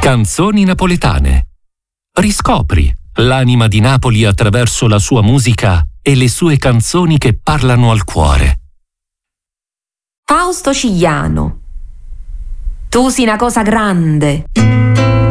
Canzoni napoletane. Riscopri l'anima di Napoli attraverso la sua musica e le sue canzoni che parlano al cuore. Fausto Cigliano. Tu sei una cosa grande.